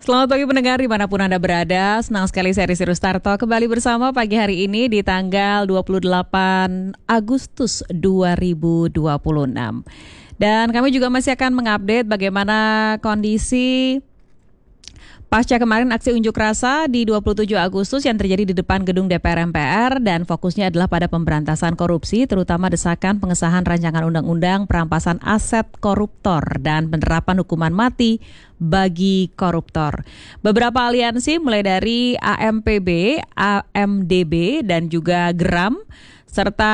Selamat pagi pendengar dimanapun Anda berada. Senang sekali saya Risi Rustarto kembali bersama pagi hari ini di tanggal 28 Agustus 2026. Dan kami juga masih akan mengupdate bagaimana kondisi pasca kemarin aksi unjuk rasa di 27 Agustus yang terjadi di depan gedung DPR MPR dan fokusnya adalah pada pemberantasan korupsi, terutama desakan pengesahan rancangan undang-undang perampasan aset koruptor dan penerapan hukuman mati bagi koruptor. Beberapa aliansi mulai dari AMPB, AMDB dan juga GERAM serta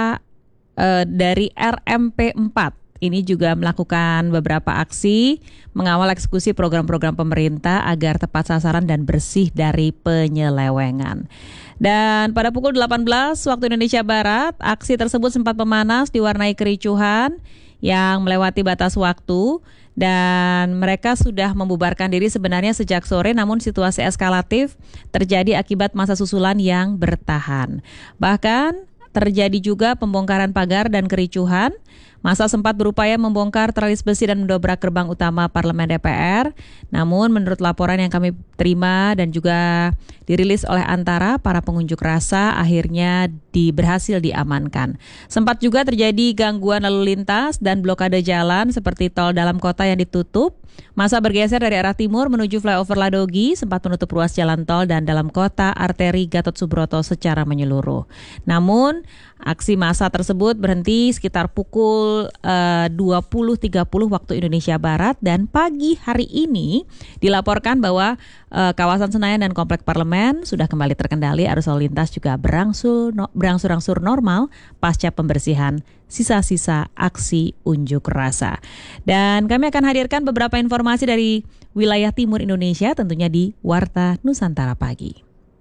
dari RMP 4 ini juga melakukan beberapa aksi mengawal eksekusi program-program pemerintah agar tepat sasaran dan bersih dari penyelewengan. Dan pada pukul 18 waktu Indonesia Barat, aksi tersebut sempat memanas diwarnai kericuhan yang melewati batas waktu dan mereka sudah membubarkan diri sebenarnya sejak sore, namun situasi eskalatif terjadi akibat massa susulan yang bertahan. Bahkan terjadi juga pembongkaran pagar dan kericuhan. Massa sempat berupaya membongkar teralis besi dan mendobrak gerbang utama Parlemen DPR. Namun menurut laporan yang kami terima dan juga dirilis oleh Antara, para pengunjuk rasa akhirnya berhasil diamankan. Sempat juga terjadi gangguan lalu lintas dan blokade jalan seperti tol dalam kota yang ditutup. Massa bergeser dari arah timur menuju flyover Ladogi, sempat menutup ruas jalan tol dan dalam kota arteri Gatot Subroto secara menyeluruh. Namun aksi massa tersebut berhenti sekitar pukul 20.30 waktu Indonesia Barat dan pagi hari ini dilaporkan bahwa kawasan Senayan dan Komplek Parlemen sudah kembali terkendali, arus lalu lintas juga berangsur-angsur normal pasca pembersihan sisa-sisa aksi unjuk rasa. Dan kami akan hadirkan beberapa informasi dari wilayah timur Indonesia tentunya di Warta Nusantara Pagi.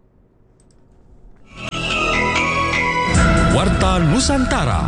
Warta Nusantara.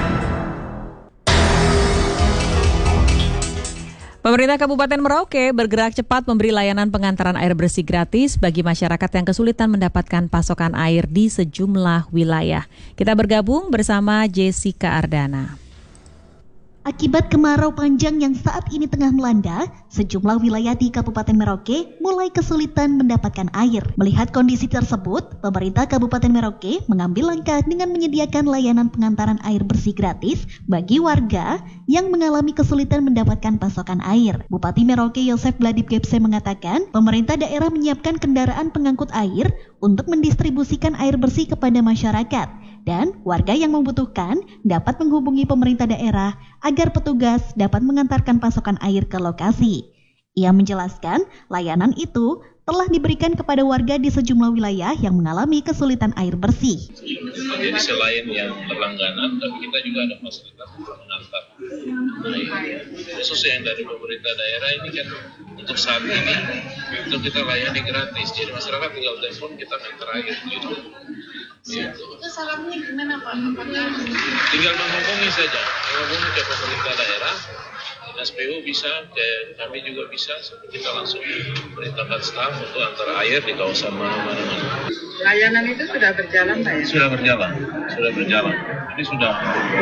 Pemerintah Kabupaten Merauke bergerak cepat memberi layanan pengantaran air bersih gratis bagi masyarakat yang kesulitan mendapatkan pasokan air di sejumlah wilayah. Kita bergabung bersama Jessica Ardana. Akibat kemarau panjang yang saat ini tengah melanda, sejumlah wilayah di Kabupaten Merauke mulai kesulitan mendapatkan air. Melihat kondisi tersebut, pemerintah Kabupaten Merauke mengambil langkah dengan menyediakan layanan pengantaran air bersih gratis bagi warga yang mengalami kesulitan mendapatkan pasokan air. Bupati Merauke Yosef Bladip Gepse mengatakan, pemerintah daerah menyiapkan kendaraan pengangkut air untuk mendistribusikan air bersih kepada masyarakat. Dan warga yang membutuhkan dapat menghubungi pemerintah daerah agar petugas dapat mengantarkan pasokan air ke lokasi. Ia menjelaskan layanan itu telah diberikan kepada warga di sejumlah wilayah yang mengalami kesulitan air bersih. Jadi selain yang berlangganan, tapi kita juga ada fasilitas untuk mengantar air. Khusus yang dari pemerintah daerah ini kan untuk saat ini itu kita layani gratis. Jadi masyarakat tinggal telepon, kita ngantar air gitu. Itu syaratnya gimana Pak? Tinggal menghubungi saja, menghubungi ke pemerintah daerah, Dinas PU bisa, kami juga bisa, kita langsung perintahkan staf untuk antar air di kawasan mana-mana. Layanan itu sudah berjalan Pak ya? Sudah berjalan. Jadi sudah.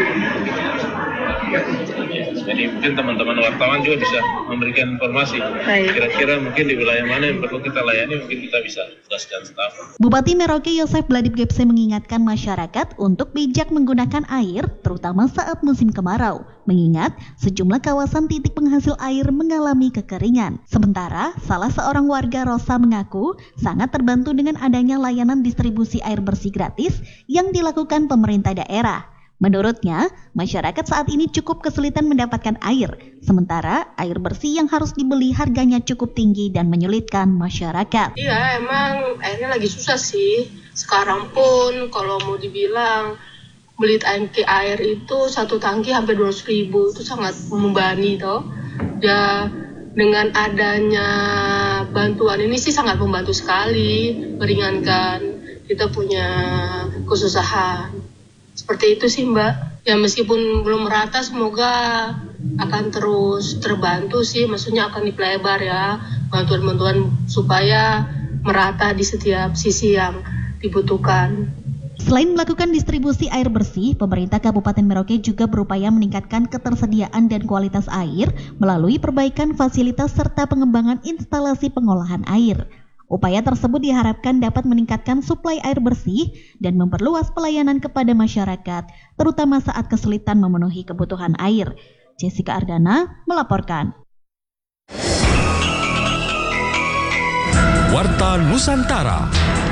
Jadi mungkin teman-teman wartawan juga bisa memberikan informasi. Baik. Kira-kira mungkin di wilayah mana yang perlu kita layani, mungkin kita bisa tugaskan staf. Bupati Merauke Yosef Bladip Gepse mengingatkan masyarakat untuk bijak menggunakan air, terutama saat musim kemarau, mengingat sejumlah kawasan titik penghasil air mengalami kekeringan. Sementara, salah seorang warga Rosa mengaku sangat terbantu dengan adanya layanan distribusi air bersih gratis yang dilakukan pemerintah daerah. Menurutnya, masyarakat saat ini cukup kesulitan mendapatkan air, sementara air bersih yang harus dibeli harganya cukup tinggi dan menyulitkan masyarakat. Iya, emang airnya lagi susah sih. Sekarang pun kalau mau dibilang beli tangki air itu satu tangki hampir 200.000, itu sangat membebani toh. Ya, dengan adanya bantuan ini sih sangat membantu sekali, meringankan kita punya kesusahan. Seperti itu sih Mbak. Ya meskipun belum merata, semoga akan terus terbantu sih. Maksudnya akan dipelebar ya bantuan-bantuan supaya merata di setiap sisi yang dibutuhkan. Selain melakukan distribusi air bersih, pemerintah Kabupaten Merauke juga berupaya meningkatkan ketersediaan dan kualitas air melalui perbaikan fasilitas serta pengembangan instalasi pengolahan air. Upaya tersebut diharapkan dapat meningkatkan suplai air bersih dan memperluas pelayanan kepada masyarakat, terutama saat kesulitan memenuhi kebutuhan air. Jessica Ardana melaporkan. Warta Nusantara.